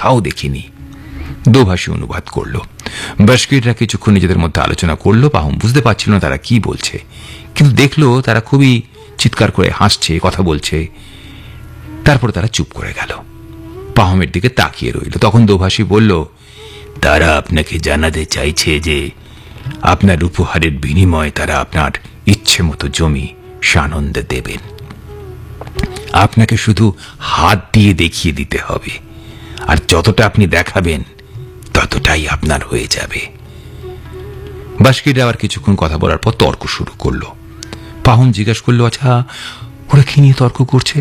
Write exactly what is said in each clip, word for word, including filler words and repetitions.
কোথাও দেখিনি। দোভাষী অনুবাদ করল। বাস্কিররা কিছুক্ষণ নিজেদের মধ্যে আলোচনা করলো। পাহুম বুঝতে পারছিল না তারা কি বলছে, কিন্তু দেখলো তারা খুবই চিৎকার করে হাসছে, কথা বলছে। তারপর তারা চুপ করে গেল, পাহুমের দিকে তাকিয়ে রইল। তখন দোভাষী বলল, তারা আপনাকে জানাতে চাইছে যে আপনার উপহারের বিনিময়ে তারা আপনার ইচ্ছে মতো জমি সানন্দে দেবেন। আপনাকে শুধু হাত দিয়ে দেখিয়ে দিতে হবে, আর যতটা আপনি দেখাবেন ততটাই আপনার হয়ে যাবে। বাস্কির আবার কিছুক্ষণ কথা বলার পর তর্ক শুরু করলো। পাহুম জিজ্ঞেস করলো, আচ্ছা ওরা কি নিয়ে তর্ক করছে?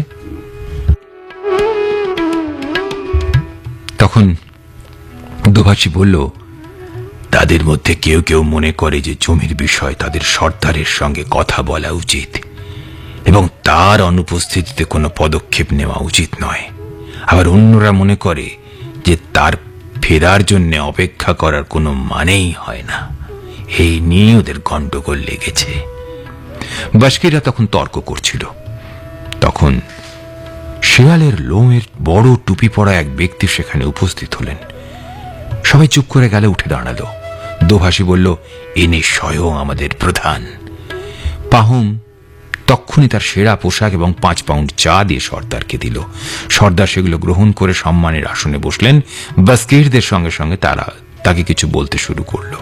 তখন দোভাষী বলল, তাদের মধ্যে কেউ কেউ মনে করে যে জমির বিষয় তাদের সর্দারের সঙ্গে কথা বলা উচিত এবং তার অনুপস্থিতিতে কোনো পদক্ষেপ নেওয়া উচিত নয়। আবার অন্যরা মনে করে যে তার ফেরার জন্য অপেক্ষা করার কোনো মানেই হয় না। এই নিয়ে ওদের গন্ডগোল লেগেছে। বাস্কিরা তখন তর্ক করছিল। তখন শেয়ালের লোমের বড় টুপি পরা এক ব্যক্তি সেখানে উপস্থিত হলেন। সবাই চুপ করে গেলে উঠে দাঁড়ালো। দোভাষী বলল, ইনি স্বয়ং আমাদের প্রধান। পাহুম তক্ষুনি তার সেরা পোশাক এবং পাঁচ পাউন্ড চা দিয়ে সর্দারকে দিল। সর্দার সেগুলো গ্রহণ করে সম্মানের আসনে বসলেন। বাস্কিরদের সঙ্গে সঙ্গে তারা তাকে কিছু বলতে শুরু করল।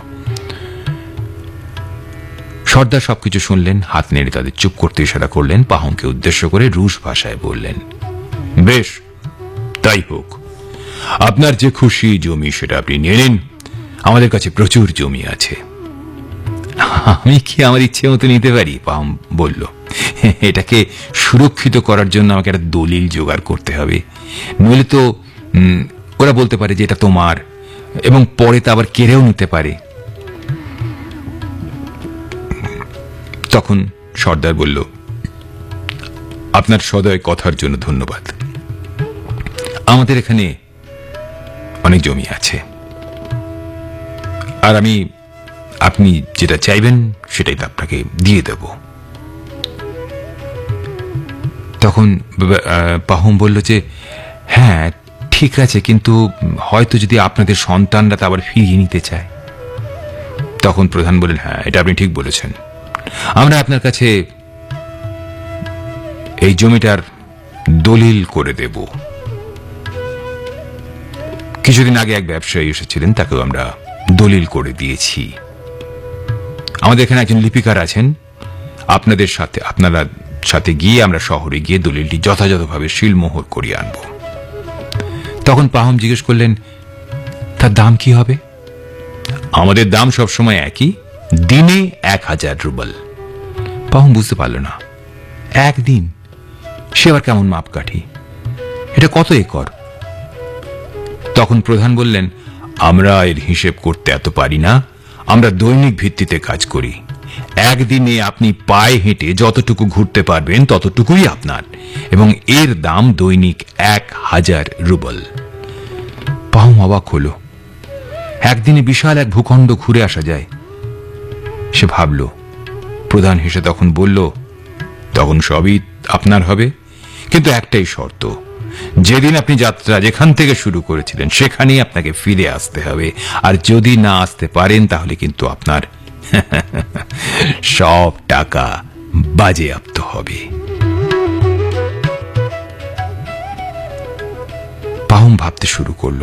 সর্দার সবকিছু শুনলেন, হাত নেড়ে তাদের চুপ করতে ইশারা করলেন। পাহুমকে উদ্দেশ্য করে রুশ ভাষায় বললেন, বেশ, তাই হোক। আপনার যে খুশি জমি সেটা আপনি নিয়ে নিন। আমাদের কাছে প্রচুর জমি আছে। আমি কি আমার ইচ্ছে মতো নিতে পারি? পাহুম বলল, এটাকে সুরক্ষিত করার জন্য আমাকে একটা দলিল জোগাড় করতে হবে, নইলে তো ওরা বলতে পারে যে এটা তোমার, এবং পরে তা আবার কেড়েও নিতে পারে। তখন সর্দার বলল, আপনার সদয় কথার জন্য ধন্যবাদ। আমাদের এখানে অনেক জমি আছে, আর আমি আপনি যেটা চাইবেন সেটাই তো আপনাকে দিয়ে দেব। তখন পাহুম বলল যে, হ্যাঁ ঠিক আছে, কিন্তু হয়তো যদি আপনাদের সন্তানরা তা আবার ফিরিয়ে নিতে চায়। তখন প্রধান বললেন, হ্যাঁ এটা আপনি ঠিক বলেছেন। আমরা আপনার কাছে এই জমিটার দলিল করে দেব। কিছুদিন আগে এক ব্যবসায়ী এসেছিলেন, তাকেও আমরা দলিল করে দিয়েছি। আমাদের এখানে একজন লিপিকার আছেন। আপনাদের সাথে আপনারা সাথে গিয়ে আমরা শহরে গিয়ে দলিলটি যথাযথভাবে সিলমোহর করিয়ে আনব। তখন পাহুম জিজ্ঞেস করলেন, তার দাম কি হবে? আমাদের দাম সবসময় একই, দিনে এক হাজার রুবল। পাহুম বুঝতে পারল না, একদিন? সে আবার কেমন মাপকাঠি? এটা কত একর? তখন প্রধান বললেন, আমরা এর হিসেব করতে এত পারি না, আমরা দৈনিক ভিত্তিতে কাজ করি। একদিনে আপনি পায়ে হেঁটে যতটুকু ঘুরতে পারবেন ততটুকুই আপনার, এবং এর দাম দৈনিক এক হাজার রুবল। পাহুম অবাক হল, একদিনে বিশাল এক ভূখণ্ড ঘুরে আসা যায়। সে ভাবল। প্রধান হেসে তখন বলল, তখন সবই আপনার হবে, কিন্তু একটাই শর্ত, যেদিন আপনি যাত্রা যেখান থেকে শুরু করেছিলেন সেখানেই আপনাকে ফিরে আসতে হবে, আর যদি না আসতে পারেন তাহলে কিন্তু আপনার সব টাকা বাজেয়াপ্ত হবে। পাহুম ভাবতে শুরু করল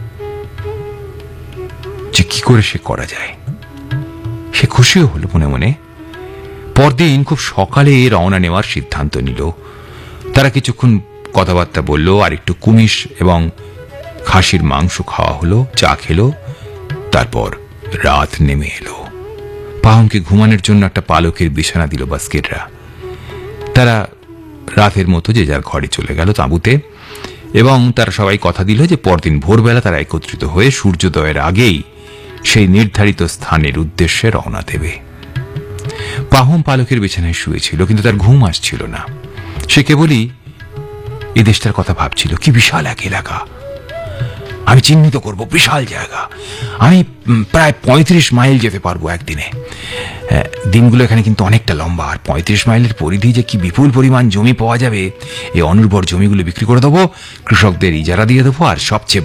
যে কি করে সে করা যায়। সে খুশিও হলো মনে মনে। পরদিন খুব সকালে রওনা নেওয়ার সিদ্ধান্ত নিল। তারা কিছুক্ষণ কথাবার্তা বলল, আর একটু কুমিশ এবং খাসির মাংস খাওয়া হলো, চা খেলো। তারপর রাত নেমে এলো। পাহুমকে ঘুমানোর জন্য একটা পালকের বিছানা দিল বাস্কিররা। তারা রাতের মতো যে যার ঘরে চলে গেল তাঁবুতে, এবং তারা সবাই কথা দিল যে পরদিন ভোরবেলা তারা একত্রিত হয়ে সূর্যোদয়ের আগেই সেই নির্ধারিত স্থানের উদ্দেশ্যে রওনা দেবে। পাহুম পালকের বিছানায় শুয়েছিল, কিন্তু তার ঘুম আসছিল না। সে কেবলই এই দেশটার কথা ভাবছিল। কি বিশাল এক এলাকা, আমি চিহ্নিত করব, বিশাল জায়গা। আমি প্রায় পঁয়ত্রিশ মাইল যেতে পারবো একদিনে। দিনগুলো এখানে কিন্তু অনেকটা লম্বা, আর পঁয়ত্রিশ মাইলের পরিধি যে কি বিপুল পরিমাণ জমি পাওয়া যাবে। এই অনুর্বর জমিগুলো বিক্রি করে দেবো, কৃষকদের ইজারা দিয়ে দেবো, আর সবচেয়ে